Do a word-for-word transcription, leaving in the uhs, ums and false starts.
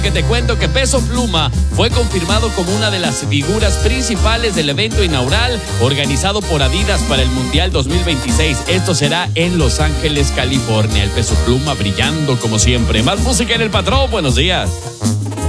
Que te cuento que Peso Pluma fue confirmado como una de las figuras principales del evento inaugural organizado por Adidas para el Mundial dos mil veintiséis. Esto será en Los Ángeles, California. El Peso Pluma brillando como siempre. Más música en El Patrón. Buenos días.